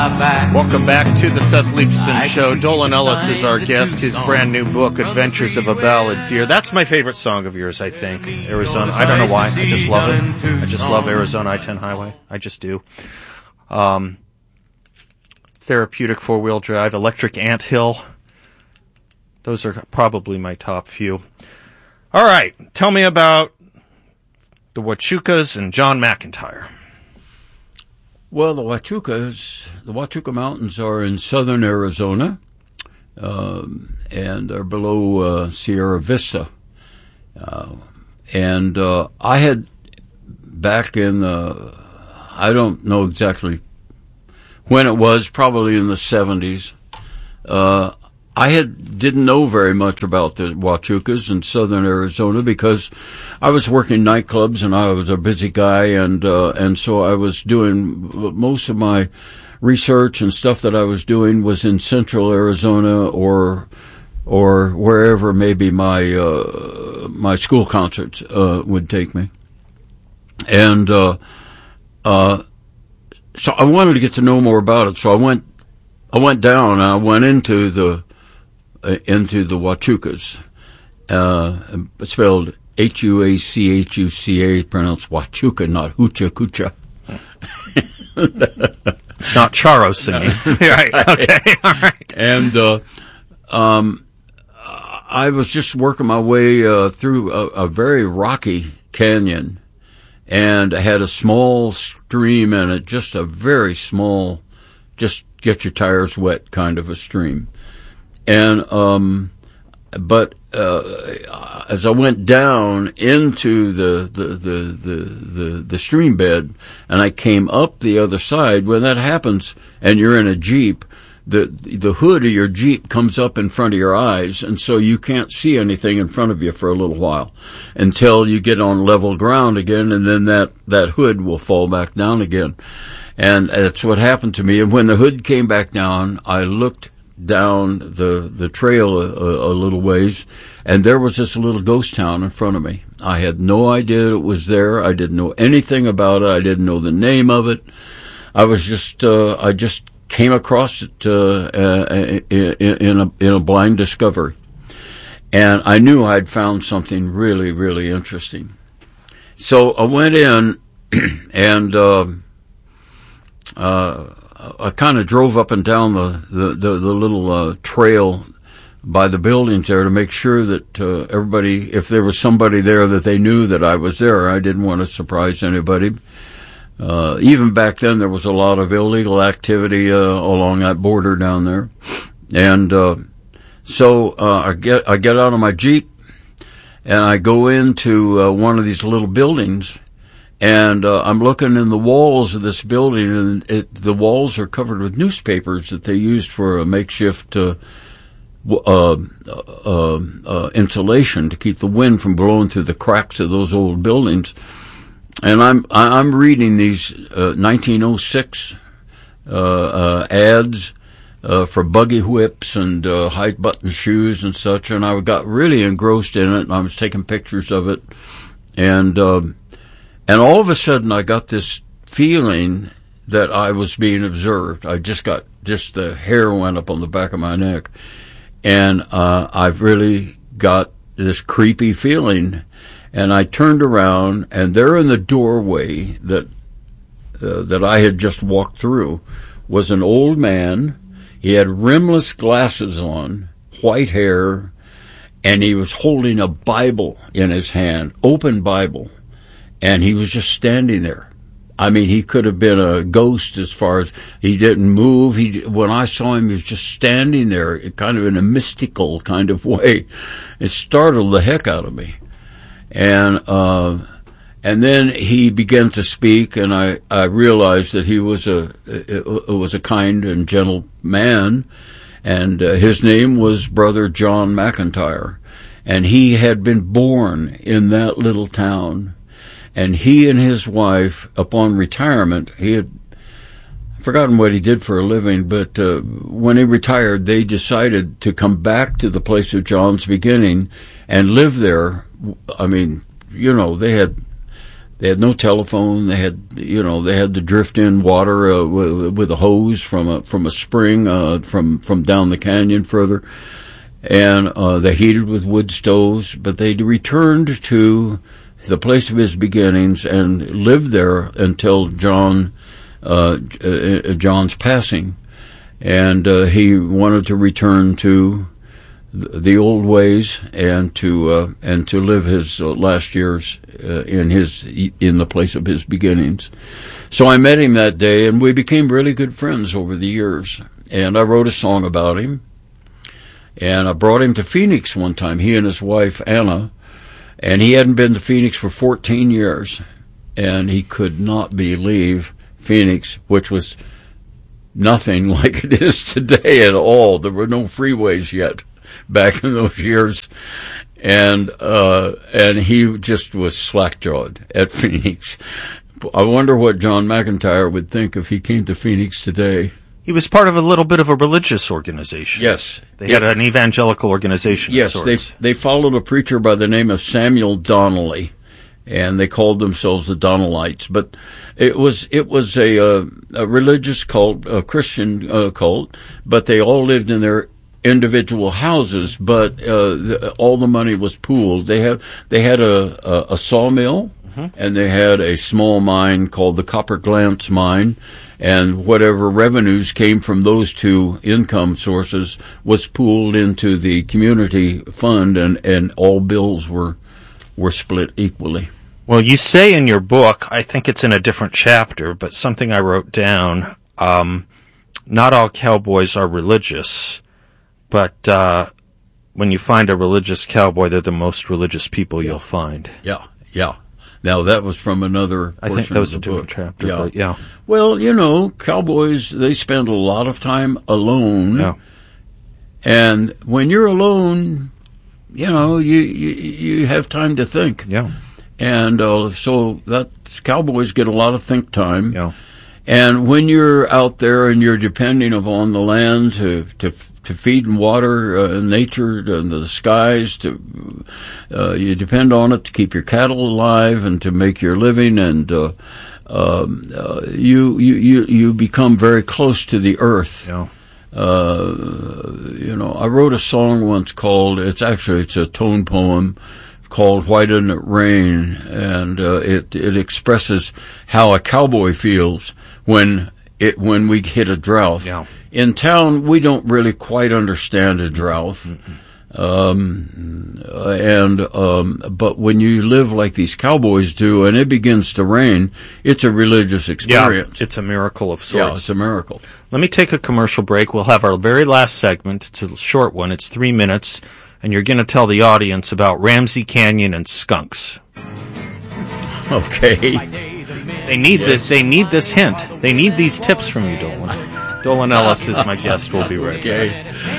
Welcome back to the Seth Leibsohn Show. Dolan Ellis is our guest. His brand new book, Adventures of a Balladeer. That's my favorite song of yours, I think. Arizona. I don't know why. I just love it. I just love Arizona I-10 Highway. I just do. Therapeutic four-wheel drive, Electric Anthill. Those are probably my top few. All right. Tell me about the Huachucas and John McIntyre. Well, the Huachuca Mountains are in southern Arizona, and are below Sierra Vista. And I had, back in I don't know exactly when it was, probably in the 70s, didn't know very much about the Huachucas in southern Arizona because I was working nightclubs and I was a busy guy, and so I was doing most of my research and stuff that I was doing was in central Arizona or wherever maybe my school concerts would take me. And so I wanted to get to know more about it. So I went down and I went into the Huachucas, spelled Huachuca, pronounced Huachuca, not Hoocha Coocha. It's not Charo singing. Right, okay, all right. And I was just working my way through a very rocky canyon, and I had a small stream in it, just a very small, just get your tires wet kind of a stream. And but as I went down into the stream bed, and I came up the other side, when that happens, and you're in a Jeep, the hood of your Jeep comes up in front of your eyes, and so you can't see anything in front of you for a little while until you get on level ground again, and then that hood will fall back down again. And that's what happened to me. And when the hood came back down, I looked down the trail a little ways, and there was this little ghost town in front of me. I had no idea it was there. I didn't know anything about it. I didn't know the name of it. I was just I just came across it in a blind discovery, and I knew I'd found something really, really interesting. So I went in and I kind of drove up and down the little trail by the buildings there to make sure that everybody, if there was somebody there, that they knew that I was there. I didn't want to surprise anybody. Even back then, there was a lot of illegal activity along that border down there, and so I get out of my Jeep and I go into one of these little buildings. And I'm looking in the walls of this building, and the walls are covered with newspapers that they used for a makeshift insulation to keep the wind from blowing through the cracks of those old buildings. And I'm reading these 1906 ads for buggy whips and high button shoes and such, and I got really engrossed in it, and I was taking pictures of it, and all of a sudden I got this feeling that I was being observed. I just the hair went up on the back of my neck. And I've really got this creepy feeling. And I turned around, and there in the doorway that I had just walked through was an old man. He had rimless glasses on, white hair, and he was holding a Bible in his hand, open Bible. And he was just standing there. I mean, he could have been a ghost as far as he didn't move. When I saw him, he was just standing there, kind of in a mystical kind of way. It startled the heck out of me. And then he began to speak, and I realized that he was a kind and gentle man, and his name was Brother John McIntyre, and he had been born in that little town. And he and his wife, upon retirement, he had forgotten what he did for a living, but when he retired, they decided to come back to the place of John's beginning and live there. I mean, you know, they They had no telephone. They had to drift in water with a hose from a spring from down the canyon further, and they heated with wood stoves. But they returned to the place of his beginnings and lived there until John's passing, and he wanted to return to the old ways and to live his last years in the place of his beginnings. So I met him that day, and we became really good friends over the years. And I wrote a song about him, and I brought him to Phoenix one time. He and his wife Anna. And he hadn't been to Phoenix for 14 years, and he could not believe Phoenix, which was nothing like it is today at all. There were no freeways yet back in those years, and he just was slack-jawed at Phoenix. I wonder what John McIntyre would think if he came to Phoenix today. He was part of a little bit of a religious organization. Yes. They had an evangelical organization. Yes, they followed a preacher by the name of Samuel Donnelly, and they called themselves the Donnellites. But it was a religious cult, a Christian cult, but they all lived in their individual houses, but all the money was pooled. They had a sawmill, and they had a small mine called the Copper Glance Mine, and whatever revenues came from those two income sources was pooled into the community fund, and all bills were split equally. Well, you say in your book, I think it's in a different chapter, but something I wrote down, not all cowboys are religious, but when you find a religious cowboy, they're the most religious people you'll find. Yeah. Now, that was from another portion. I think that was a of the different book. chapter, Yeah. but yeah. Well, cowboys, they spend a lot of time alone. Yeah. And when you're alone, you have time to think. Yeah. And so cowboys get a lot of think time. Yeah. And when you're out there and you're depending upon the land to feed and water nature and the skies, you depend on it to keep your cattle alive and to make your living, and you become very close to the earth. Yeah. I wrote a song once called, it's a tone poem called Why Didn't It Rain? And it expresses how a cowboy feels when we hit a drought. Yeah. In town, we don't really quite understand a drought. But when you live like these cowboys do and it begins to rain, it's a religious experience. Yeah, it's a miracle of sorts. Yeah, it's a miracle. Let me take a commercial break. We'll have our very last segment. It's a short one. It's 3 minutes, and you're going to tell the audience about Ramsey Canyon and skunks. Okay. They need this. They need this hint. They need these tips from you, Dolan. Dolan Ellis is my guest. We'll be right back.